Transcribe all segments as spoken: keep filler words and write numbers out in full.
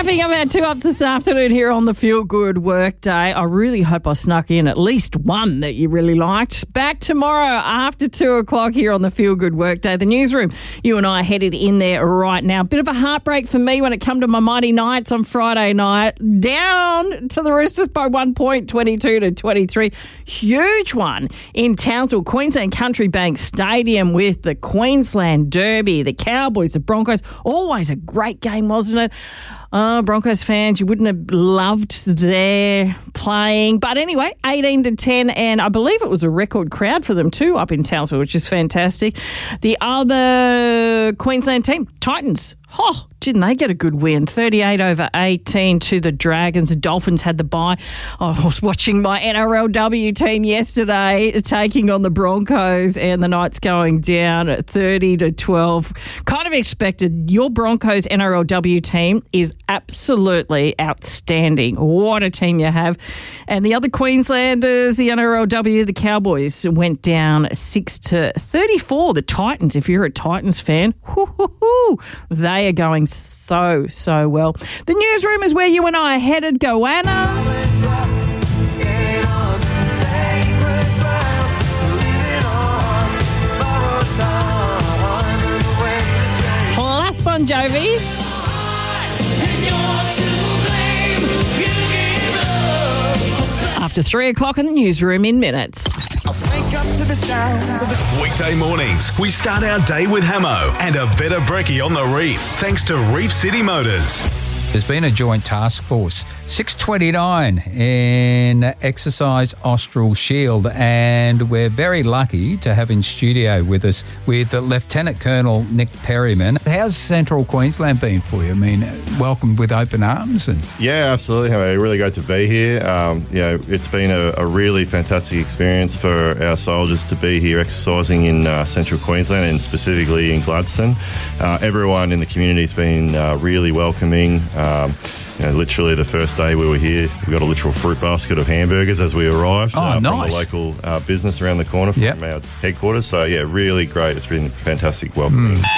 Wrapping up our two ups this afternoon here on the Feel Good Workday. I really hope I snuck in at least one that you really liked. Back tomorrow after two o'clock here on the Feel Good Workday. The newsroom, you and I headed in there right now. Bit of a heartbreak for me when it come to my Mighty Knights on Friday night. Down to the Roosters by one point, twenty-two to twenty-three. Huge one in Townsville, Queensland Country Bank Stadium with the Queensland Derby, the Cowboys, the Broncos. Always a great game, wasn't it? Uh, Broncos fans, you wouldn't have loved their playing. But anyway, eighteen to ten, and I believe it was a record crowd for them too up in Townsville, which is fantastic. The other Queensland team, Titans. Oh, didn't they get a good win? thirty-eight over eighteen to the Dragons. The Dolphins had the bye. I was watching my N R L W team yesterday taking on the Broncos, and the Knights going down at thirty to twelve. Kind of expected. Your Broncos N R L W team is absolutely outstanding. What a team you have. And the other Queenslanders, the N R L W, the Cowboys, went down six to thirty-four. The Titans, if you're a Titans fan, hoo, hoo, hoo, they are going so, so well. The newsroom is where you and I are headed. Goanna. Plus Bon Jovi. After three o'clock in the newsroom in minutes. Wake up to the sounds of the Weekday mornings, we start our day with Hamo and a Veta Brekkie on the Reef, thanks to Reef City Motors. There's been a joint task force, six twenty-nine in Exercise Austral Shield, and we're very lucky to have in studio with us with Lieutenant Colonel Nick Perryman. How's Central Queensland been for you? I mean, welcomed with open arms. And Yeah, absolutely. Really great to be here. Um, you know, it's been a, a really fantastic experience for our soldiers to be here exercising in uh, Central Queensland and specifically in Gladstone. Uh, everyone in the community has been uh, really welcoming. Um, you know, literally the first day we were here, we got a literal fruit basket of hamburgers as we arrived oh, uh, nice. from the local uh, business around the corner from yep. our headquarters. So, yeah, really great. It's been fantastic welcoming. Mm.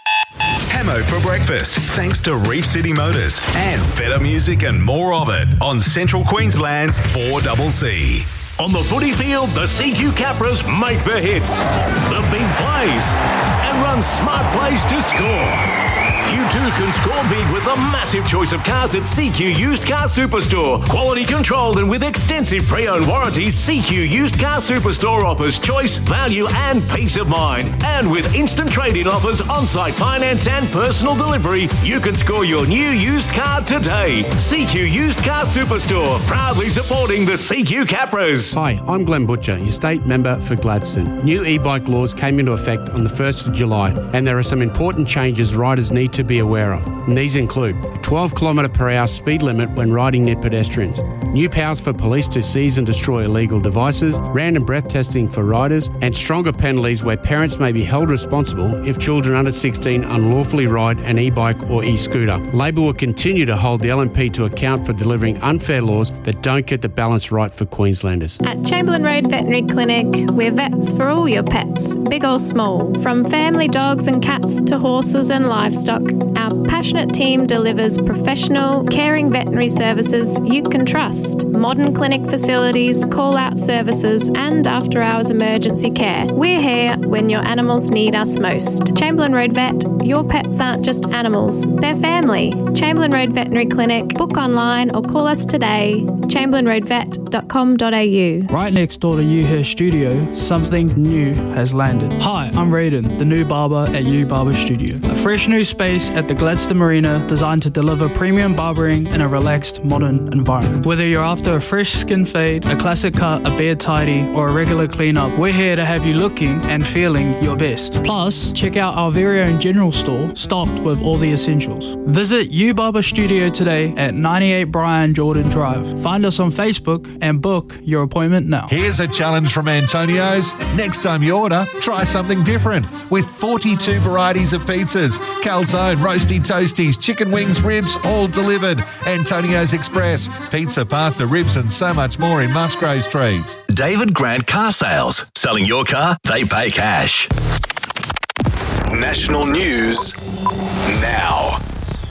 Hamo for breakfast, thanks to Reef City Motors and better music and more of it on Central Queensland's four C C. On the footy field, the C Q Capras make the hits, the big plays, and run smart plays to score. You too can score big with a massive choice of cars at C Q Used Car Superstore. Quality controlled and with extensive pre-owned warranties, C Q Used Car Superstore offers choice, value and peace of mind. And with instant trade-in offers, on-site finance and personal delivery, you can score your new used car today. C Q Used Car Superstore, proudly supporting the C Q Capras. Hi, I'm Glenn Butcher, your state member for Gladstone. New e-bike laws came into effect on the first of July, and there are some important changes riders need to be aware of. And these include a twelve kilometre per hour speed limit when riding near pedestrians, new powers for police to seize and destroy illegal devices, random breath testing for riders, and stronger penalties where parents may be held responsible if children under sixteen unlawfully ride an e-bike or e-scooter. Labor will continue to hold the L N P to account for delivering unfair laws that don't get the balance right for Queenslanders. At Chamberlain Road Veterinary Clinic, we're vets for all your pets, big or small. From family dogs and cats to horses and livestock, our passionate team delivers professional, caring veterinary services you can trust. Modern clinic facilities, call-out services and after-hours emergency care. We're here when your animals need us most. Chamberlain Road Vet, your pets aren't just animals, they're family. Chamberlain Road Veterinary Clinic. Book online or call us today. chamberlain road vet dot com dot a u. Right next door to you here studio, something new has landed. Hi, I'm Raiden, the new barber at U Barber Studio. A fresh new space at the Gladstone Marina designed to deliver premium barbering in a relaxed, modern environment. Whether you're after a fresh skin fade, a classic cut, a beard tidy, or a regular cleanup, we're here to have you looking and feeling your best. Plus, check out our very own general store, stocked with all the essentials. Visit U Barber Studio today at ninety-eight Brian Jordan Drive. Find us on Facebook and book your appointment now. Here's a challenge from Antonio's. Next time you order, try something different. With forty-two varieties of pizzas, calzone, roasty toasties, chicken wings, ribs, all delivered. Antonio's Express, pizza, pasta, ribs and so much more in Musgrave Street. David Grant Car Sales. Selling your car, they pay cash. National news now.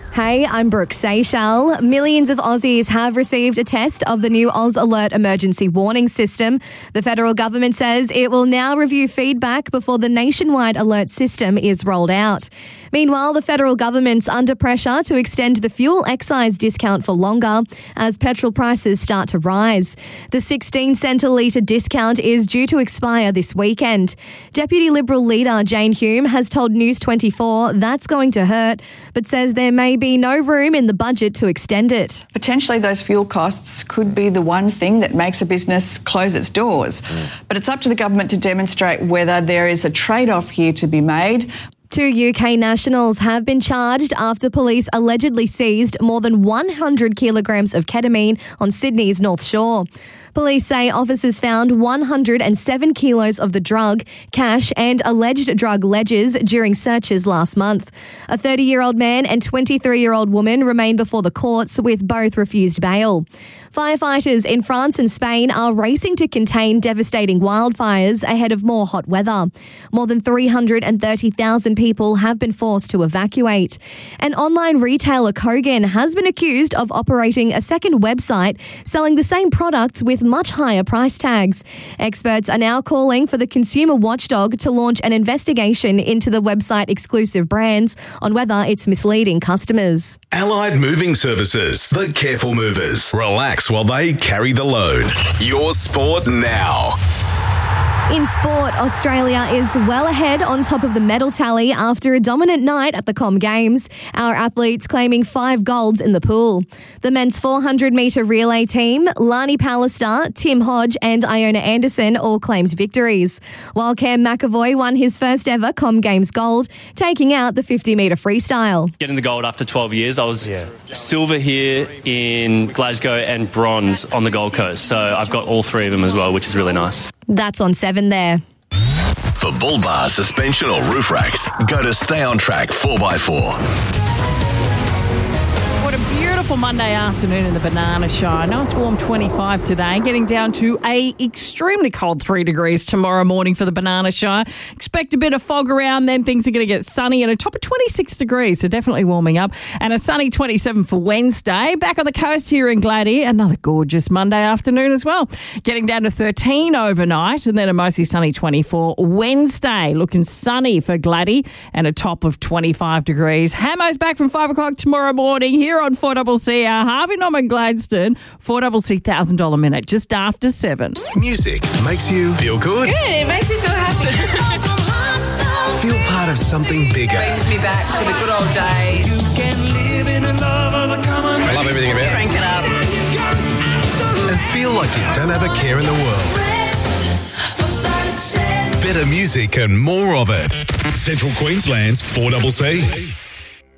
Hey, I'm Brooke Seychelles. Millions of Aussies have received a test of the new Oz Alert emergency warning system. The federal government says it will now review feedback before the nationwide alert system is rolled out. Meanwhile, the federal government's under pressure to extend the fuel excise discount for longer as petrol prices start to rise. The sixteen cent a litre discount is due to expire this weekend. Deputy Liberal leader Jane Hume has told News twenty-four that's going to hurt, but says there may be no room in the budget to extend it. Potentially those fuel costs could be the one thing that makes a business close its doors. Mm. But it's up to the government to demonstrate whether there is a trade-off here to be made. Two U K nationals have been charged after police allegedly seized more than one hundred kilograms of ketamine on Sydney's North Shore. Police say officers found one hundred seven kilos of the drug, cash and alleged drug ledgers during searches last month. A thirty-year-old man and twenty-three-year-old woman remain before the courts with both refused bail. Firefighters in France and Spain are racing to contain devastating wildfires ahead of more hot weather. More than three hundred thirty thousand people have been forced to evacuate. And online retailer Kogan has been accused of operating a second website selling the same products with much higher price tags. Experts are now calling for the consumer watchdog to launch an investigation into the website exclusive brands on whether it's misleading customers. Allied Moving Services, the careful movers. Relax while they carry the load. Your sport now. In sport, Australia is well ahead on top of the medal tally after a dominant night at the Com Games. Our athletes claiming five golds in the pool. The men's four hundred metre relay team, Lani Pallister, Tim Hodge and Iona Anderson all claimed victories, while Cam McAvoy won his first ever Com Games gold, taking out the fifty metre freestyle. Getting the gold after twelve years, I was yeah. silver here in Glasgow and bronze on the Gold Coast, so I've got all three of them as well, which is really nice. That's on seven there. For bull bar, suspension or roof racks, go to Stay On Track four by four. What a beautiful Monday afternoon in the Banana Show. Nice warm twenty-five today, getting down to a extremely cold three degrees tomorrow morning for the Banana Show. Expect a bit of fog around, then things are going to get sunny and a top of twenty-six degrees, so definitely warming up. And a sunny twenty-seven for Wednesday. Back on the coast here in Gladdy, another gorgeous Monday afternoon as well. Getting down to thirteen overnight and then a mostly sunny twenty-four. Wednesday, looking sunny for Gladdy and a top of twenty-five degrees. Hamo's back from five o'clock tomorrow morning here on four C C. Our Harvey Norman Gladstone, four C C one thousand dollars minute, just after seven. Music makes you feel good. Good, it makes you feel happy. Feel part of something bigger. Brings me back to the good old days. You can live in a love of the common. I love everything about it. Crank it up. And feel like you don't have a care in the world. Better music and more of it. Central Queensland's four C C.